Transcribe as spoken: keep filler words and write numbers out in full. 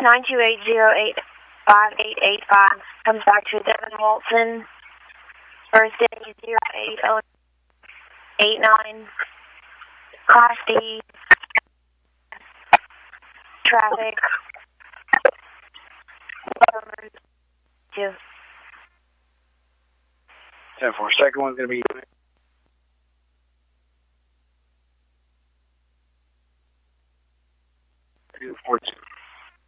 nine two eight zero eight five eight eight five comes back to Devin Walton. Birthday zero eight oh eight nine. Class D. Traffic. Two. ten four. Second one's going to be